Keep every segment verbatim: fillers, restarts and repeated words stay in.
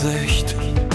Gesicht.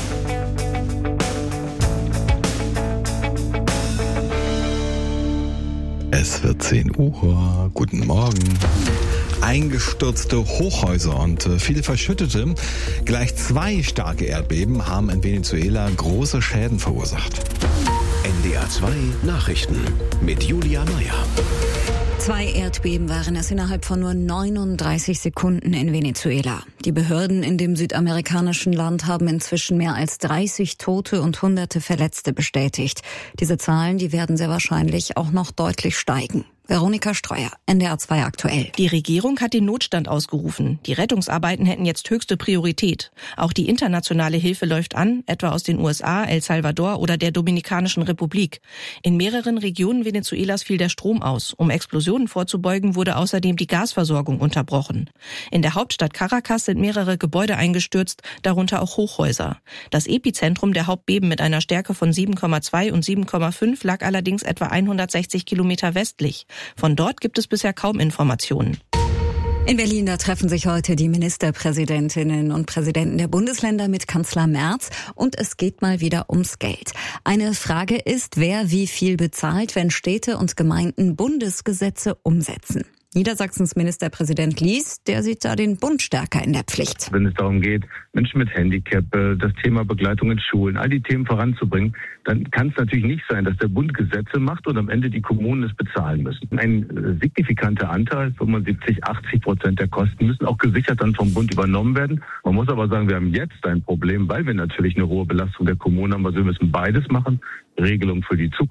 Es wird zehn Uhr. Guten Morgen. Eingestürzte Hochhäuser und viele verschüttete, gleich zwei starke Erdbeben haben in Venezuela große Schäden verursacht. N D R zwei Nachrichten mit Julia Meyer. Zwei Erdbeben waren es innerhalb von nur neununddreißig Sekunden in Venezuela. Die Behörden in dem südamerikanischen Land haben inzwischen mehr als dreißig Tote und hunderte Verletzte bestätigt. Diese Zahlen, die werden sehr wahrscheinlich auch noch deutlich steigen. Veronika Streuer, N D R zwei aktuell. Die Regierung hat den Notstand ausgerufen. Die Rettungsarbeiten hätten jetzt höchste Priorität. Auch die internationale Hilfe läuft an, etwa aus den U S A, El Salvador oder der Dominikanischen Republik. In mehreren Regionen Venezuelas fiel der Strom aus. Um Explosionen vorzubeugen, wurde außerdem die Gasversorgung unterbrochen. In der Hauptstadt Caracas sind mehrere Gebäude eingestürzt, darunter auch Hochhäuser. Das Epizentrum der Hauptbeben mit einer Stärke von sieben Komma zwei und sieben Komma fünf lag allerdings etwa hundertsechzig Kilometer westlich. Von dort gibt es bisher kaum Informationen. In Berlin, da treffen sich heute die Ministerpräsidentinnen und Präsidenten der Bundesländer mit Kanzler Merz und es geht mal wieder ums Geld. Eine Frage ist, wer wie viel bezahlt, wenn Städte und Gemeinden Bundesgesetze umsetzen. Niedersachsens Ministerpräsident Lies, der sieht da den Bund stärker in der Pflicht. Wenn es darum geht, Menschen mit Handicap, das Thema Begleitung in Schulen, all die Themen voranzubringen, dann kann es natürlich nicht sein, dass der Bund Gesetze macht und am Ende die Kommunen es bezahlen müssen. Ein signifikanter Anteil, fünfundsiebzig, achtzig Prozent der Kosten müssen auch gesichert dann vom Bund übernommen werden. Man muss aber sagen, wir haben jetzt ein Problem, weil wir natürlich eine hohe Belastung der Kommunen haben. Also wir müssen beides machen. Regelung für die Zukunft.